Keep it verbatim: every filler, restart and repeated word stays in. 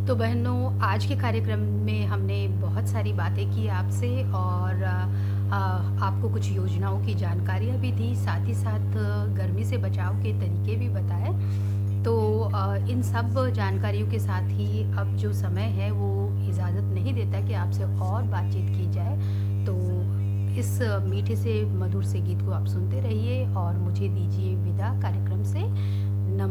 तो बहनों, आज के कार्यक्रम में हमने बहुत सारी बातें की आपसे और अ, अ, आपको कुछ योजनाओं की जानकारियाँ भी दी, साथ ही साथ अ, गर्मी से बचाव के तरीके भी बताए। तो अ, इन सब जानकारियों के साथ ही अब जो समय है वो इजाज़त नहीं देता कि आपसे और बातचीत की जाए। तो इस मीठे से मधुर से गीत को आप सुनते रहिए और मुझे दीजिए विदा कार्यक्रम से।